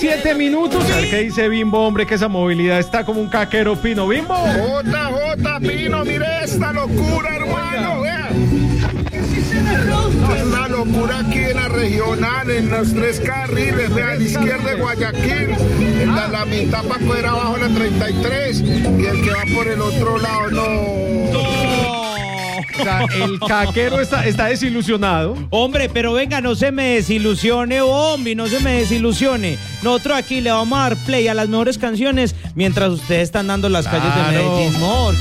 7 minutos. A ver qué dice Bimbo, hombre, que esa movilidad está como un caquero pino. Bimbo. JJ Pino, mire esta locura, hermano. Vea. Es una locura aquí en la regional, en los 3 carriles, vea, a la izquierda de Guayaquil, en la mitad para poder abajo la 33, y el que va por el otro lado, no. O sea, el caquero está desilusionado. Hombre, pero venga, no se me desilusione, hombre, no se me desilusione. Nosotros aquí le vamos a dar play a las mejores canciones mientras ustedes están dando las calles de Medellín.